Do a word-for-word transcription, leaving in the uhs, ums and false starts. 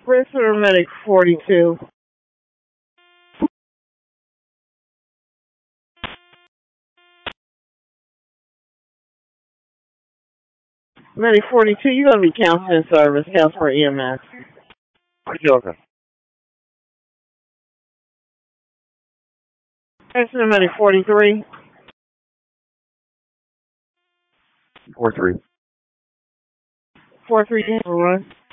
Rescue Medic forty-two. Medic forty-two, you're going to be counseling service, Casper E M S. Okay. Rescue Medic forty-three. Four three. four three, run.